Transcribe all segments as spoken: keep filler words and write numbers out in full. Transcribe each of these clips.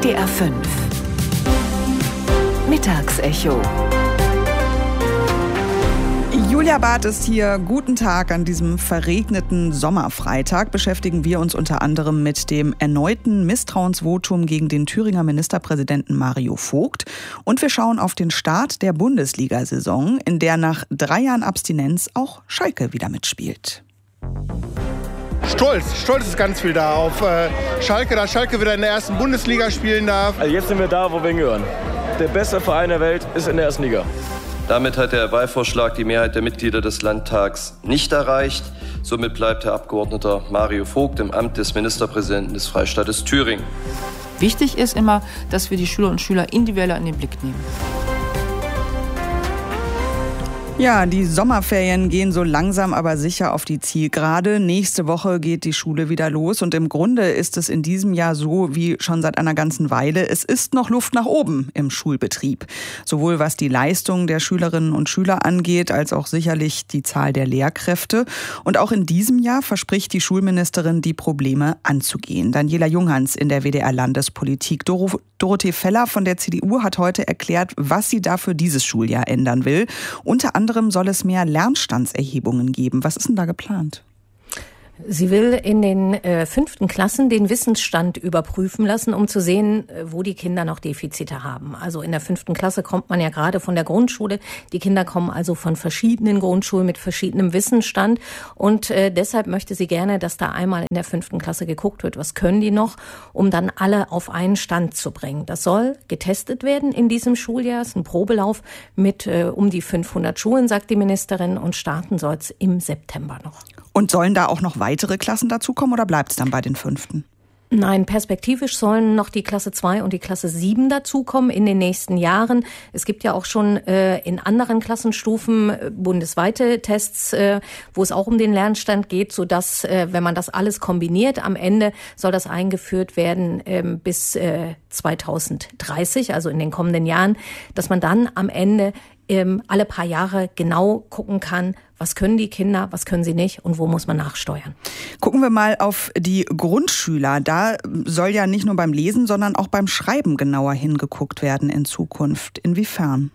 D R fünf Mittagsecho. Julia Barth ist hier. Guten Tag. An diesem verregneten Sommerfreitag beschäftigen wir uns unter anderem mit dem erneuten Misstrauensvotum gegen den Thüringer Ministerpräsidenten Mario Vogt. Und wir schauen auf den Start der Bundesliga-Saison, in der nach drei Jahren Abstinenz auch Schalke wieder mitspielt. Stolz, Stolz ist ganz viel da auf äh, Schalke, dass Schalke wieder in der ersten Bundesliga spielen darf. Also jetzt sind wir da, wo wir hingehören. Der beste Verein der Welt ist in der ersten Liga. Damit hat der Wahlvorschlag die Mehrheit der Mitglieder des Landtags nicht erreicht. Somit bleibt Herr Abgeordneter Mario Vogt im Amt des Ministerpräsidenten des Freistaates Thüringen. Wichtig ist immer, dass wir die Schüler und Schüler individueller in den Blick nehmen. Ja, die Sommerferien gehen so langsam aber sicher auf die Zielgerade. Nächste Woche geht die Schule wieder los und im Grunde ist es in diesem Jahr so wie schon seit einer ganzen Weile. Es ist noch Luft nach oben im Schulbetrieb. Sowohl was die Leistung der Schülerinnen und Schüler angeht, als auch sicherlich die Zahl der Lehrkräfte. Und auch in diesem Jahr verspricht die Schulministerin, die Probleme anzugehen. Daniela Junghans in der W D R-Landespolitik. Dor- Dorothee Feller von der C D U hat heute erklärt, was sie dafür dieses Schuljahr ändern will. Unter anderem soll es mehr Lernstandserhebungen geben. Was ist denn da geplant? Sie will in den äh, fünften Klassen den Wissensstand überprüfen lassen, um zu sehen, äh, wo die Kinder noch Defizite haben. Also in der fünften Klasse kommt man ja gerade von der Grundschule. Die Kinder kommen also von verschiedenen Grundschulen mit verschiedenem Wissensstand. Und äh, deshalb möchte sie gerne, dass da einmal in der fünften Klasse geguckt wird, was können die noch, um dann alle auf einen Stand zu bringen. Das soll getestet werden in diesem Schuljahr. Es ist ein Probelauf mit äh, um die fünfhundert Schulen, sagt die Ministerin. Und starten soll es im September noch. Und sollen da auch noch weitere Klassen dazukommen oder bleibt es dann bei den fünften? Nein, perspektivisch sollen noch die Klasse zwei und die Klasse sieben dazukommen in den nächsten Jahren. Es gibt ja auch schon äh, in anderen Klassenstufen äh, bundesweite Tests, äh, wo es auch um den Lernstand geht, sodass, äh, wenn man das alles kombiniert, am Ende soll das eingeführt werden äh, bis äh, zweitausenddreißig, also in den kommenden Jahren, dass man dann am Ende ähm, alle paar Jahre genau gucken kann, was können die Kinder, was können sie nicht und wo muss man nachsteuern. Gucken wir mal auf die Grundschüler. Da soll ja nicht nur beim Lesen, sondern auch beim Schreiben genauer hingeguckt werden in Zukunft. Inwiefern?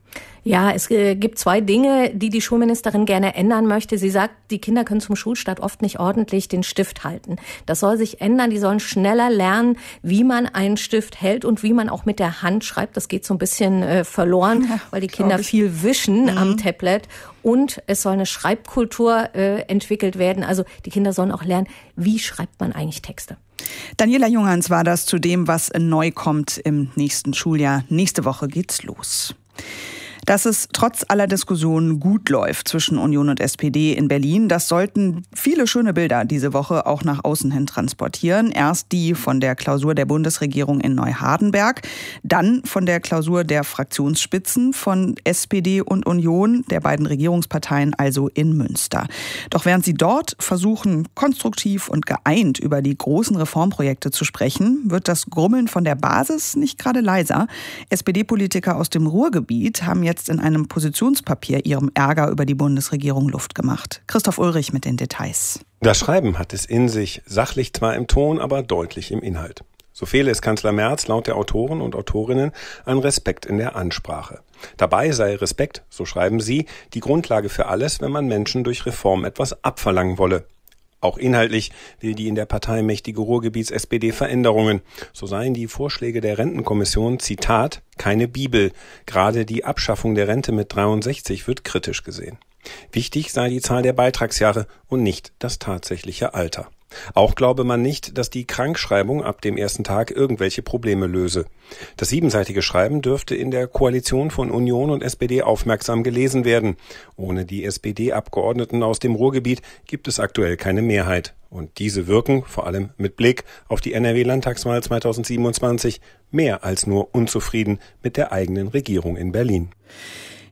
Ja, es äh, gibt zwei Dinge, die die Schulministerin gerne ändern möchte. Sie sagt, die Kinder können zum Schulstart oft nicht ordentlich den Stift halten. Das soll sich ändern. Die sollen schneller lernen, wie man einen Stift hält und wie man auch mit der Hand schreibt. Das geht so ein bisschen äh, verloren, ja, weil die Kinder viel wischen mhm. am Tablet. Und es soll eine Schreibkultur äh, entwickelt werden. Also die Kinder sollen auch lernen, wie schreibt man eigentlich Texte. Daniela Junghans war das zu dem, was neu kommt im nächsten Schuljahr. Nächste Woche geht's los. Dass es trotz aller Diskussionen gut läuft zwischen Union und S P D in Berlin, das sollten viele schöne Bilder diese Woche auch nach außen hin transportieren. Erst die von der Klausur der Bundesregierung in Neuhardenberg, dann von der Klausur der Fraktionsspitzen von S P D und Union, der beiden Regierungsparteien also in Münster. Doch während sie dort versuchen, konstruktiv und geeint über die großen Reformprojekte zu sprechen, wird das Grummeln von der Basis nicht gerade leiser. S P D-Politiker aus dem Ruhrgebiet haben jetzt in einem Positionspapier ihrem Ärger über die Bundesregierung Luft gemacht. Christoph Ulrich mit den Details. Das Schreiben hat es in sich, sachlich zwar im Ton, aber deutlich im Inhalt. So fehle es Kanzler Merz laut der Autoren und Autorinnen an Respekt in der Ansprache. Dabei sei Respekt, so schreiben sie, die Grundlage für alles, wenn man Menschen durch Reform etwas abverlangen wolle. Auch inhaltlich will die in der Partei mächtige Ruhrgebiets-S P D Veränderungen. So seien die Vorschläge der Rentenkommission, Zitat, keine Bibel. Gerade die Abschaffung der Rente mit dreiundsechzig wird kritisch gesehen. Wichtig sei die Zahl der Beitragsjahre und nicht das tatsächliche Alter. Auch glaube man nicht, dass die Krankschreibung ab dem ersten Tag irgendwelche Probleme löse. Das siebenseitige Schreiben dürfte in der Koalition von Union und S P D aufmerksam gelesen werden. Ohne die S P D-Abgeordneten aus dem Ruhrgebiet gibt es aktuell keine Mehrheit. Und diese wirken, vor allem mit Blick auf die N R W-Landtagswahl zweitausendsiebenundzwanzig, mehr als nur unzufrieden mit der eigenen Regierung in Berlin.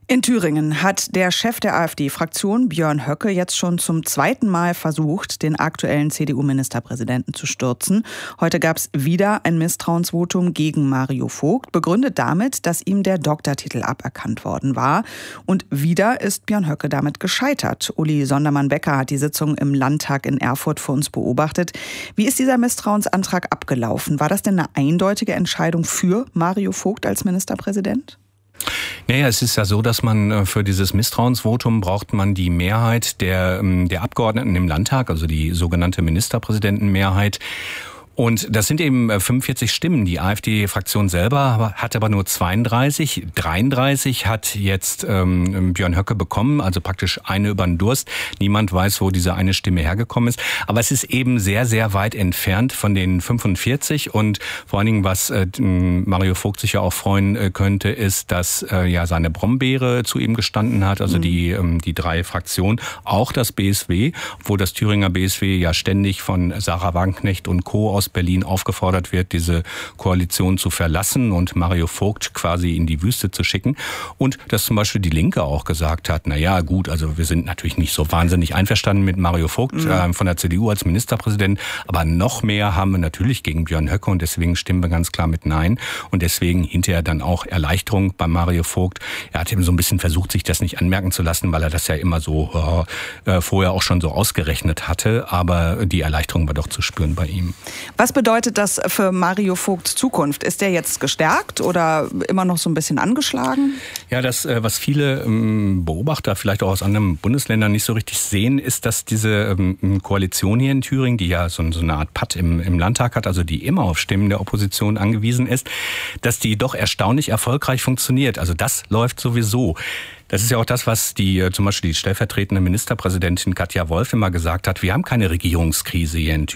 In Thüringen hat der Chef der AfD-Fraktion, Björn Höcke, jetzt schon zum zweiten Mal versucht, den aktuellen C D U-Ministerpräsidenten zu stürzen. Heute gab es wieder ein Misstrauensvotum gegen Mario Vogt, begründet damit, dass ihm der Doktortitel aberkannt worden war. Und wieder ist Björn Höcke damit gescheitert. Uli Sondermann-Becker hat die Sitzung im Landtag in Erfurt für uns beobachtet. Wie ist dieser Misstrauensantrag abgelaufen? War das denn eine eindeutige Entscheidung für Mario Vogt als Ministerpräsident? Naja, es ist ja so, dass man für dieses Misstrauensvotum braucht man die Mehrheit der, der Abgeordneten im Landtag, also die sogenannte Ministerpräsidentenmehrheit. Und das sind eben fünfundvierzig Stimmen. Die AfD-Fraktion selber hat aber nur zweiunddreißig. dreiunddreißig hat jetzt ähm, Björn Höcke bekommen, also praktisch eine über den Durst. Niemand weiß, wo diese eine Stimme hergekommen ist. Aber es ist eben sehr, sehr weit entfernt von den fünfundvierzig. Und vor allen Dingen, was äh, Mario Vogt sich ja auch freuen äh, könnte, ist, dass äh, ja seine Brombeere zu ihm gestanden hat, also mhm. die ähm, die drei Fraktionen, auch das B S W, wo das Thüringer B S W ja ständig von Sarah Wagenknecht und Co. aus Berlin aufgefordert wird, diese Koalition zu verlassen und Mario Vogt quasi in die Wüste zu schicken. Und dass zum Beispiel die Linke auch gesagt hat, na ja, gut, also wir sind natürlich nicht so wahnsinnig einverstanden mit Mario Vogt mhm. äh, von der C D U als Ministerpräsident, aber noch mehr haben wir natürlich gegen Björn Höcke und deswegen stimmen wir ganz klar mit Nein. Und deswegen hinterher dann auch Erleichterung bei Mario Vogt. Er hat eben so ein bisschen versucht, sich das nicht anmerken zu lassen, weil er das ja immer so äh, vorher auch schon so ausgerechnet hatte. Aber die Erleichterung war doch zu spüren bei ihm. Was bedeutet das für Mario Vogts Zukunft? Ist der jetzt gestärkt oder immer noch so ein bisschen angeschlagen? Ja, das, was viele Beobachter, vielleicht auch aus anderen Bundesländern nicht so richtig sehen, ist, dass diese Koalition hier in Thüringen, die ja so eine Art Patt im, im Landtag hat, also die immer auf Stimmen der Opposition angewiesen ist, dass die doch erstaunlich erfolgreich funktioniert. Also das läuft sowieso. Das ist ja auch das, was die zum Beispiel die stellvertretende Ministerpräsidentin Katja Wolf immer gesagt hat. Wir haben keine Regierungskrise hier in Thüringen.